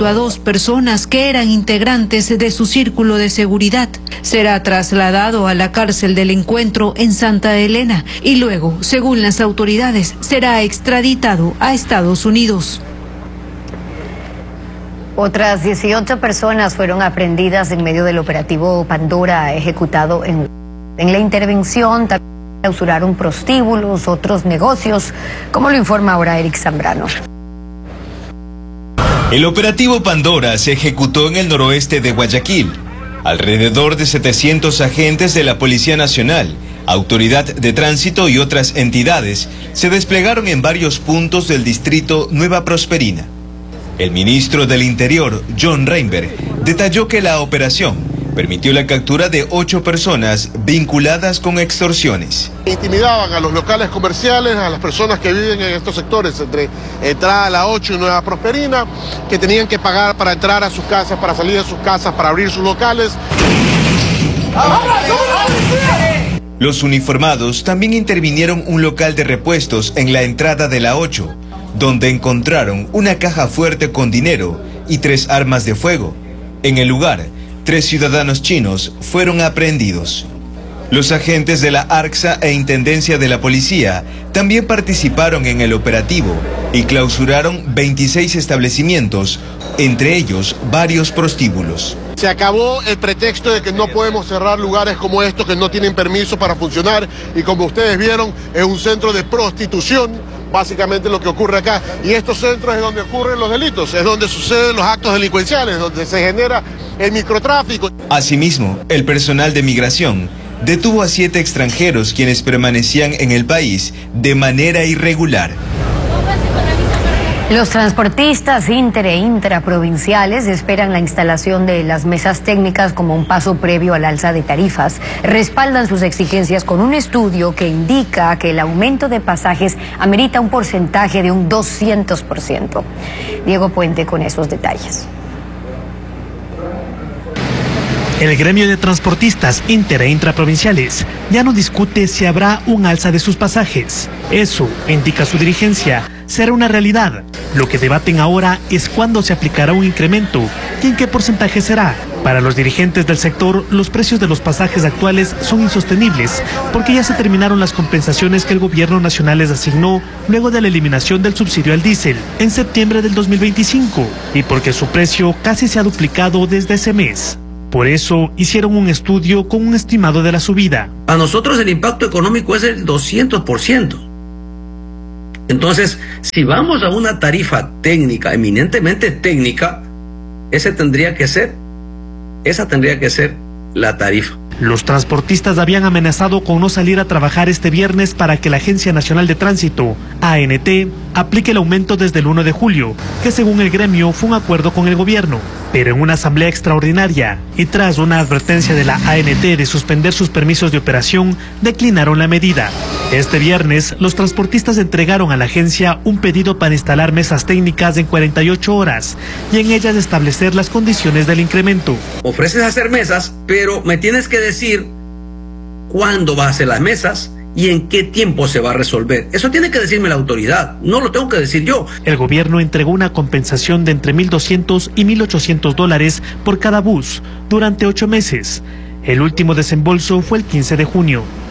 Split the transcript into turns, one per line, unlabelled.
junto a 2 personas que eran integrantes de su círculo de seguridad. Será trasladado a la cárcel del Encuentro en Santa Elena y luego, según las autoridades, será extraditado a Estados Unidos.
Otras 18 personas fueron aprehendidas en medio del operativo Pandora ejecutado en la intervención. También clausuraron prostíbulos, otros negocios, como lo informa ahora Eric Zambrano.
El operativo Pandora se ejecutó en el noroeste de Guayaquil. Alrededor de 700 agentes de la Policía Nacional, Autoridad de Tránsito y otras entidades se desplegaron en varios puntos del distrito Nueva Prosperina. El ministro del Interior, John Reinberg, detalló que la operación permitió la captura de 8 personas vinculadas con extorsiones.
Intimidaban a los locales comerciales, a las personas que viven en estos sectores, entre entrada a la 8 y Nueva Prosperina, que tenían que pagar para entrar a sus casas, para salir de sus casas, para abrir sus locales.
Los uniformados también intervinieron un local de repuestos en la entrada de la 8, donde encontraron una caja fuerte con dinero y 3 armas de fuego. En el lugar, 3 ciudadanos chinos fueron aprehendidos. Los agentes de la ARCSA e Intendencia de la Policía también participaron en el operativo y clausuraron 26 establecimientos, entre ellos varios prostíbulos.
Se acabó el pretexto de que no podemos cerrar lugares como estos que no tienen permiso para funcionar y como ustedes vieron es un centro de prostitución. Básicamente lo que ocurre acá, y estos centros es donde ocurren los delitos, es donde suceden los actos delincuenciales, donde se genera el microtráfico.
Asimismo, el personal de migración detuvo a 7 extranjeros quienes permanecían en el país de manera irregular.
Los transportistas inter e intraprovinciales esperan la instalación de las mesas técnicas como un paso previo al alza de tarifas. Respaldan sus exigencias con un estudio que indica que el aumento de pasajes amerita un porcentaje de un 200%. Diego Puente con esos detalles.
El gremio de transportistas inter e intraprovinciales ya no discute si habrá un alza de sus pasajes. Eso, indica su dirigencia, será una realidad. Lo que debaten ahora es cuándo se aplicará un incremento y en qué porcentaje será. Para los dirigentes del sector, los precios de los pasajes actuales son insostenibles porque ya se terminaron las compensaciones que el gobierno nacional les asignó luego de la eliminación del subsidio al diésel en septiembre del 2025 y porque su precio casi se ha duplicado desde ese mes. Por eso hicieron un estudio con un estimado de la subida.
A nosotros el impacto económico es el 200%. Entonces, si vamos a una tarifa técnica, eminentemente técnica, esa tendría que ser la tarifa.
Los transportistas habían amenazado con no salir a trabajar este viernes para que la Agencia Nacional de Tránsito, ANT, aplique el aumento desde el 1 de julio, que según el gremio fue un acuerdo con el gobierno. Pero en una asamblea extraordinaria y tras una advertencia de la ANT de suspender sus permisos de operación, declinaron la medida. Este viernes, los transportistas entregaron a la agencia un pedido para instalar mesas técnicas en 48 horas y en ellas establecer las condiciones del incremento.
Ofreces hacer mesas, pero me tienes que decir cuándo vas a hacer las mesas y en qué tiempo se va a resolver. Eso tiene que decirme la autoridad, no lo tengo que decir yo.
El gobierno entregó una compensación de entre $1.200 y $1.800 por cada bus durante 8 meses. El último desembolso fue el 15 de junio.